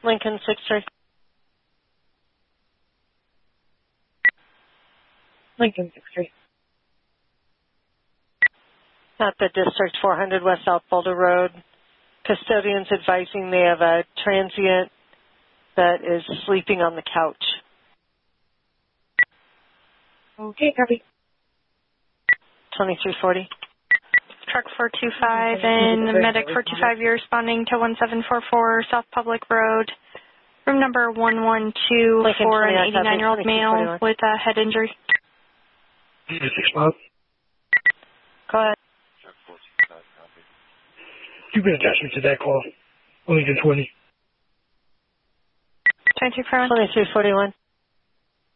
Lincoln 6-3. Lincoln 6-3. At the District 400 West South Boulder Road. Custodians advising they have a transient that is sleeping on the couch. Okay, copy. 2340. Truck 425 and medic 425, you're responding to 1744 South Public Road, room number 112 for an 89-year-old male with a head injury. 6 Bob. Go ahead. You've been attachment to that call. Lincoln 20. 2341. 2341.